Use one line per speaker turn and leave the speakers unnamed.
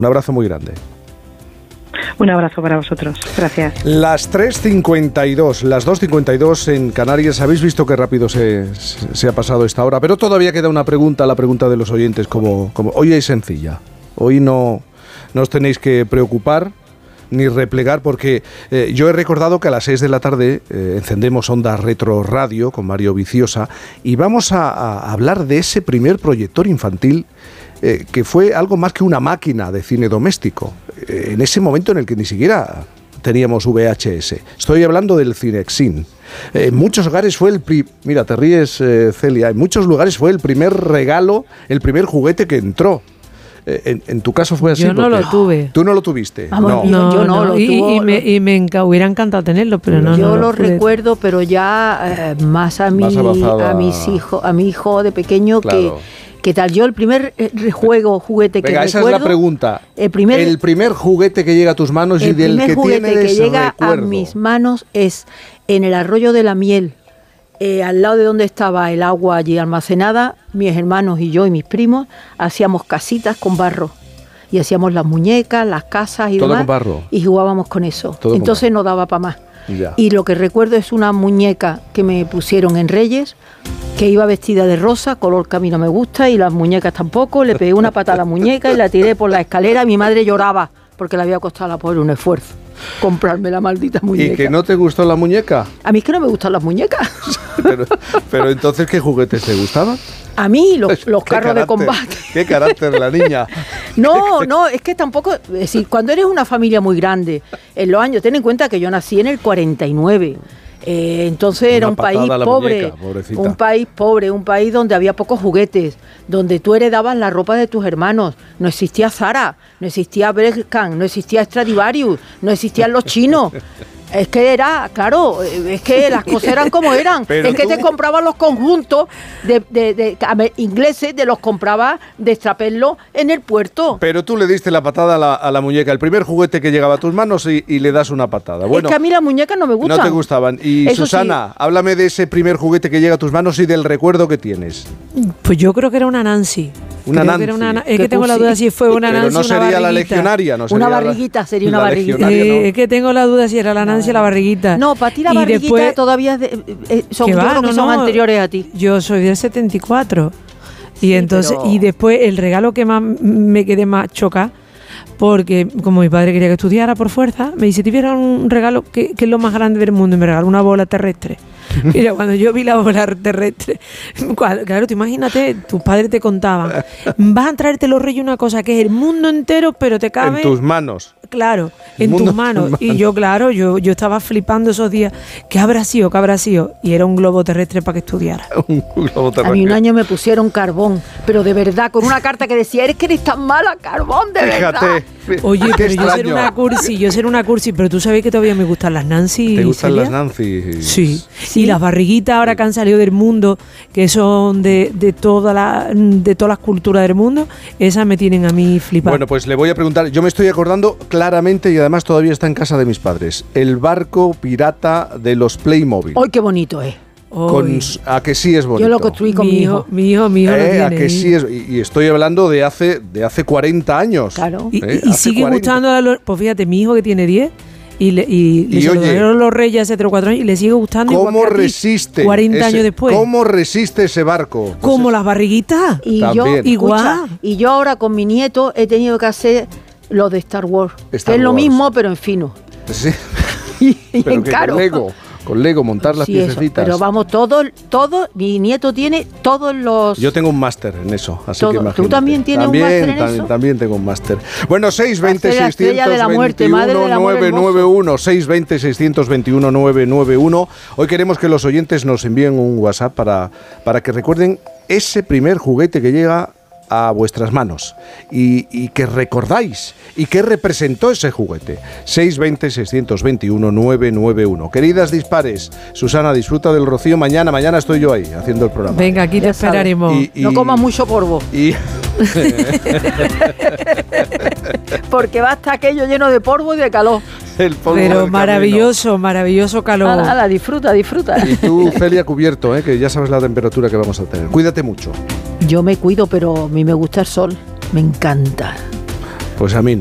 Un abrazo muy grande.
Un abrazo para vosotros. Gracias.
Las 3:52, las 2:52 en Canarias. Habéis visto qué rápido se ha pasado esta hora, pero todavía queda una pregunta, la pregunta de los oyentes, como hoy es sencilla. Hoy no os tenéis que preocupar ni replegar, porque yo he recordado que a las 6 de la tarde encendemos Onda Retro Radio con Mario Viciosa y vamos a hablar de ese primer proyector infantil que fue algo más que una máquina de cine doméstico, en ese momento en el que ni siquiera teníamos VHS. Estoy hablando del Cinexin. En muchos hogares fue mira, te ríes, Celia, en muchos lugares fue el primer regalo, el primer juguete que entró. En tu caso fue así.
Yo no lo tuve.
¿Tú no lo tuviste?
Vamos,
No,
yo no lo tuve.
Y me hubiera encantado tenerlo, pero no.
Yo lo recuerdo, pero ya más a mi hijo de pequeño, claro. ¿Qué tal? Yo el primer juguete que recuerdo...
esa es la pregunta. El primer juguete que llega a tus manos y del que tienes recuerdo. El primer juguete que llega a mis
manos es en el arroyo de la Miel, al lado de donde estaba el agua allí almacenada. Mis hermanos y yo y mis primos hacíamos casitas con barro. Y hacíamos las muñecas, las casas y
todo
demás.
Con barro.
Y jugábamos con eso.
Todo
entonces no daba para más.
Ya.
Y lo que recuerdo es una muñeca que me pusieron en Reyes, que iba vestida de rosa, color que a mí no me gusta, y las muñecas tampoco. Le pegué una patada a la muñeca y la tiré por la escalera. Mi madre lloraba porque le había costado a la pobre un esfuerzo comprarme la maldita muñeca.
¿Y que no te gustó la muñeca?
A mí es que no me gustan las muñecas.
pero entonces, ¿qué juguetes te gustaban?
A mí los carros de combate.
¿Qué carácter la niña?
No, es que tampoco... Es decir, cuando eres una familia muy grande, en los años... Ten en cuenta que yo nací en el 49. Entonces era un país pobre, un país donde había pocos juguetes, donde tú heredabas la ropa de tus hermanos. No existía Zara, no existía Bershka, no existía Stradivarius, no existían los chinos. Es que era, claro, es que las cosas eran como eran. Pero es que te compraban los conjuntos de ingleses, los compraba de extraperlo en el puerto.
Pero tú le diste la patada a la muñeca, el primer juguete que llegaba a tus manos y le das una patada. Bueno,
es que a mí las muñecas no me gustan.
No te gustaban. Y eso Susana, sí. Háblame de ese primer juguete que llega a tus manos y del recuerdo que tienes.
Pues yo creo que era una Nancy.
Una Nancy.
Es que tengo la duda si fue una Nancy.
Pero no sería la legionaria, no sería
una barriguita, sería una barriguita.
¿No?
Es que tengo la duda si era la Nancy o la barriguita.
No, para ti la barriguita después, todavía yo creo que son anteriores a ti.
Yo soy del 74. Y entonces, y después el regalo que más me quedé más choca, porque como mi padre quería que estudiara por fuerza, me dice, te hubiera un regalo que es lo más grande del mundo, y me regaló una bola terrestre. Mira, cuando yo vi la bola terrestre, claro, tú imagínate, tus padres te contaban, vas a traerte los reyes una cosa que es el mundo entero, pero te cabe...
En tus manos.
Claro, en tus manos. Y yo, claro, yo estaba flipando esos días. ¿Qué habrá sido? Y era un globo terrestre para que estudiara.
Un globo terrestre.
A mí un año me pusieron carbón, pero de verdad, con una carta que decía, eres que eres tan mala, carbón, de verdad.
Oye, pero yo ser una cursi, pero tú sabes que todavía me gustan las Nancy.
¿Te gustan las Nancy?
Sí. Y las barriguitas ahora que han salido del mundo, que son de todas las culturas del mundo, esas me tienen a mí flipado.
Bueno, pues le voy a preguntar, yo me estoy acordando claramente, y además todavía está en casa de mis padres, el barco pirata de los Playmobil.
¡Ay, qué bonito es!
A que sí es bonito.
Yo lo construí con mi hijo.
Mi hijo lo tiene.
A que sí es, y estoy hablando de hace 40 años.
Claro.
Y sigue 40. Gustando, pues fíjate, mi hijo que tiene 10 y le dieron los reyes hace 3 o 4 años y le sigue gustando.
¿Cómo resiste?
40 años después.
¿Cómo resiste ese barco?
Pues como las barriguitas.
Y yo ahora con mi nieto he tenido que hacer lo de Star Wars. Es lo mismo, pero en fino.
Sí.
y en caro.
Con Lego, montar las piececitas.
Pero vamos, todo, mi nieto tiene todos los...
Yo tengo un máster en eso, así que imagínate.
¿Tú también tienes un máster en eso?
También tengo un máster. Bueno,
620-621-991,
620-621-991. Hoy queremos que los oyentes nos envíen un WhatsApp para que recuerden ese primer juguete que llega a vuestras manos y que recordáis y qué representó ese juguete. 620-621-991. Queridas dispares, Susana, disfruta del rocío. Mañana estoy yo ahí haciendo el programa.
Venga, aquí te esperaremos.
No comas mucho polvo. Porque va a estar aquello lleno de polvo y de calor.
Pero maravilloso calor.
Nada, disfruta.
Y tú, Celia, cubierto, que ya sabes la temperatura que vamos a tener. Cuídate mucho.
Yo me cuido, pero a mí me gusta el sol. Me encanta.
Pues a mí no.